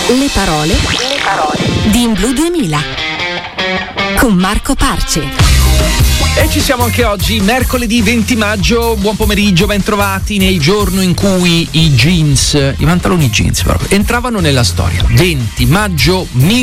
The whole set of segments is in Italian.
Le parole di In Blu 2000 con Marco Parce. E ci siamo anche oggi, mercoledì 20 maggio, buon pomeriggio, ben trovati nel giorno in cui i pantaloni jeans proprio, entravano nella storia. 20 maggio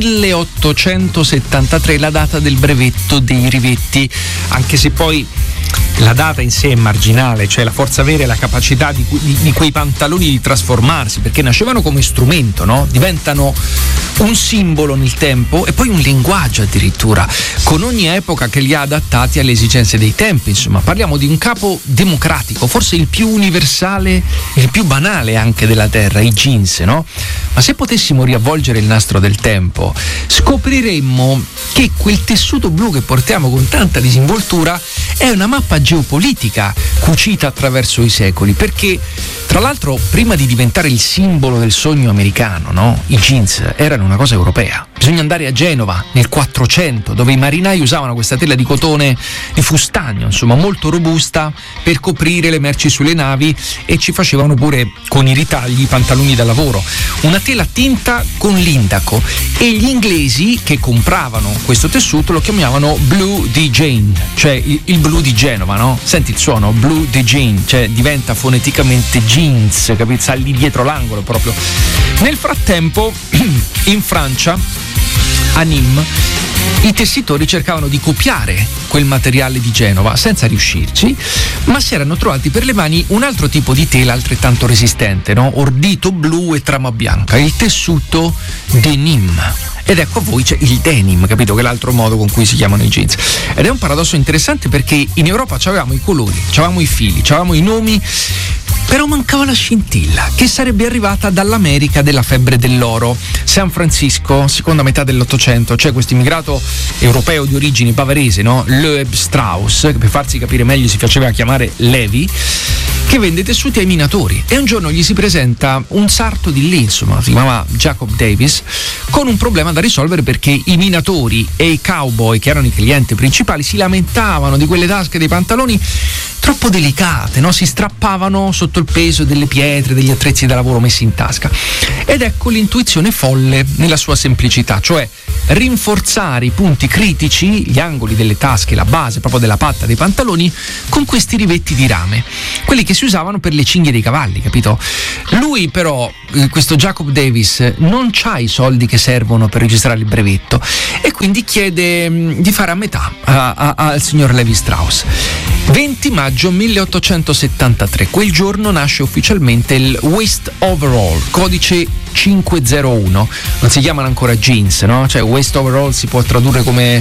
1873, la data del brevetto dei rivetti, anche se poi la data in sé è marginale, cioè la forza vera è la capacità di quei pantaloni di trasformarsi, perché nascevano come strumento, no? Diventano un simbolo nel tempo e poi un linguaggio addirittura, con ogni epoca che li ha adattati alle esigenze dei tempi. Insomma, parliamo di un capo democratico, forse il più universale, il più banale anche della terra, i jeans, no? Ma se potessimo riavvolgere il nastro del tempo, scopriremmo che quel tessuto blu che portiamo con tanta disinvoltura è una mappa geopolitica cucita attraverso i secoli, perché tra l'altro prima di diventare il simbolo del sogno americano, no? I jeans erano una cosa europea. Bisogna andare a Genova nel 400, dove i marinai usavano questa tela di cotone di fustagno, insomma molto robusta, per coprire le merci sulle navi, e ci facevano pure con i ritagli i pantaloni da lavoro, una tela tinta con l'indaco, e gli inglesi che compravano questo tessuto lo chiamavano Blue de Jean, cioè il blu di Genova, no? Senti il suono, Blue de Jean, cioè diventa foneticamente jeans, capito? Sta lì dietro l'angolo proprio. Nel frattempo in Francia, a Nîmes, i tessitori cercavano di copiare quel materiale di Genova senza riuscirci, ma si erano trovati per le mani un altro tipo di tela altrettanto resistente, no? Ordito blu e trama bianca, il tessuto denim. Ed ecco a voi c'è il denim, capito? Che è l'altro modo con cui si chiamano i jeans. Ed è un paradosso interessante, perché in Europa c'avevamo i colori, c'avevamo i fili, c'avevamo i nomi, però mancava la scintilla, che sarebbe arrivata dall'America della febbre dell'oro. San Francisco, seconda metà dell'Ottocento, c'è questo immigrato europeo di origini bavarese, no? Loeb Strauss, che per farsi capire meglio si faceva chiamare Levi, che vende tessuti ai minatori, e un giorno gli si presenta un sarto di lì, insomma, si chiamava Jacob Davis, con un problema da risolvere, perché i minatori e i cowboy, che erano i clienti principali, si lamentavano di quelle tasche dei pantaloni troppo delicate, no? Si strappavano sotto il peso delle pietre, degli attrezzi da lavoro messi in tasca. Ed ecco l'intuizione folle nella sua semplicità, cioè rinforzare i punti critici, gli angoli delle tasche, la base proprio della patta dei pantaloni, con questi rivetti di rame, quelli che si usavano per le cinghie dei cavalli, capito? Lui però, questo Jacob Davis, non c'ha i soldi che servono per registrare il brevetto, e quindi chiede di fare a metà al signor Levi Strauss. 20 maggio 1873, quel giorno nasce ufficialmente il waist overall, codice 501. Non si chiamano ancora jeans, no? Cioè waist overall si può tradurre come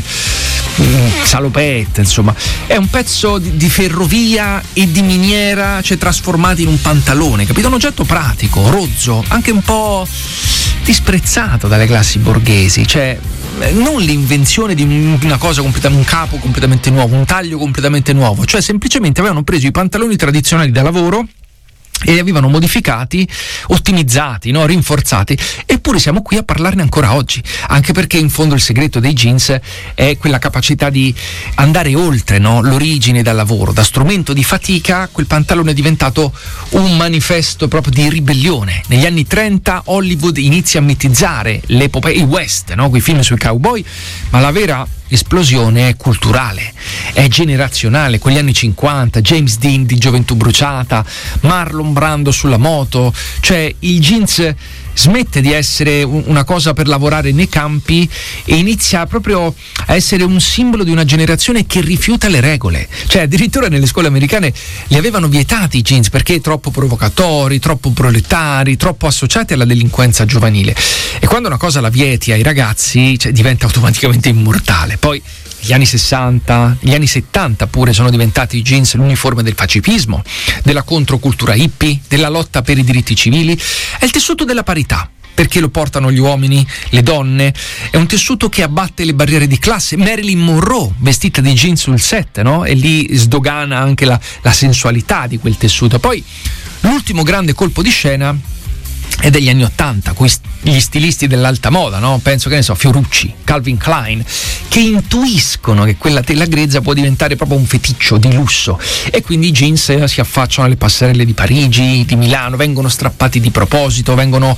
salopette, insomma. È un pezzo di ferrovia e di miniera, cioè trasformati in un pantalone, capito? Un oggetto pratico, rozzo, anche un po' disprezzato dalle classi borghesi, cioè non l'invenzione di una cosa un capo completamente nuovo, un taglio completamente nuovo, cioè semplicemente avevano preso i pantaloni tradizionali da lavoro e li avevano modificati, ottimizzati, no? Rinforzati, eppure siamo qui a parlarne ancora oggi, anche perché in fondo il segreto dei jeans è quella capacità di andare oltre, no? L'origine dal lavoro, da strumento di fatica, quel pantalone è diventato un manifesto proprio di ribellione. Negli anni 30 Hollywood inizia a mitizzare l'epopea, i West, no? Quei film sui cowboy, ma la vera esplosione è culturale, è generazionale. Quegli anni 50, James Dean di Gioventù bruciata, Marlon Brando sulla moto, cioè il jeans smette di essere una cosa per lavorare nei campi e inizia proprio a essere un simbolo di una generazione che rifiuta le regole. Cioè addirittura nelle scuole americane li avevano vietati i jeans perché troppo provocatori, troppo proletari, troppo associati alla delinquenza giovanile, e quando una cosa la vieti ai ragazzi, cioè, diventa automaticamente immortale. Poi gli anni 60, gli anni 70 pure sono diventati i jeans l'uniforme del pacifismo, della controcultura hippie, della lotta per i diritti civili. È il tessuto della parità, perché lo portano gli uomini, le donne, è un tessuto che abbatte le barriere di classe. Marilyn Monroe vestita di jeans sul set, no? E lì sdogana anche la sensualità di quel tessuto. Poi l'ultimo grande colpo di scena è degli anni 80, gli stilisti dell'alta moda, no? Penso, che ne so, Fiorucci, Calvin Klein, che intuiscono che quella tela grezza può diventare proprio un feticcio di lusso, e quindi i jeans si affacciano alle passerelle di Parigi, di Milano, vengono strappati di proposito, vengono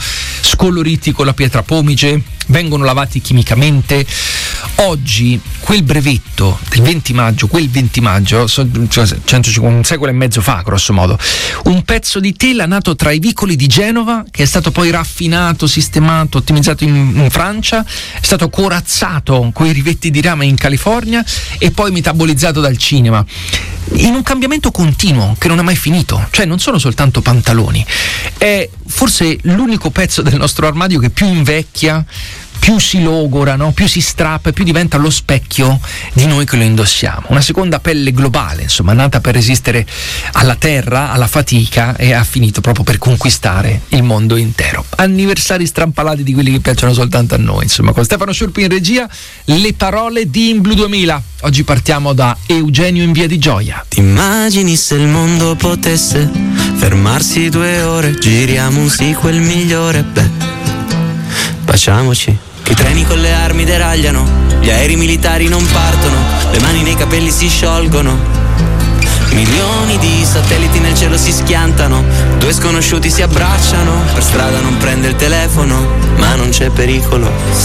scoloriti con la pietra pomice, vengono lavati chimicamente. Oggi quel brevetto del 20 maggio, un secolo e mezzo fa grosso modo, un pezzo di tela nato tra i vicoli di Genova, che è stato poi raffinato, sistemato, ottimizzato in Francia, è stato corazzato con i rivetti di rame in California e poi metabolizzato dal cinema, in un cambiamento continuo che non è mai finito. Cioè non sono soltanto pantaloni, è forse l'unico pezzo del nostro armadio che più invecchia, più si logora, no? Più si strappa e più diventa lo specchio di noi che lo indossiamo. Una seconda pelle globale, insomma, nata per resistere alla terra, alla fatica, e ha finito proprio per conquistare il mondo intero. Anniversari strampalati di quelli che piacciono soltanto a noi, insomma. Con Stefano Sciurpi in regia, le parole di In Blu 2000. Oggi partiamo da Eugenio in Via di Gioia. Ti immagini se il mondo potesse fermarsi 2 ore, giriamo un sequel migliore, beh, baciamoci. Che i treni con le armi deragliano, gli aerei militari non partono, le mani nei capelli si sciolgono, milioni di satelliti nel cielo si schiantano, 2 sconosciuti si abbracciano, per strada non prende il telefono, ma non c'è pericolo,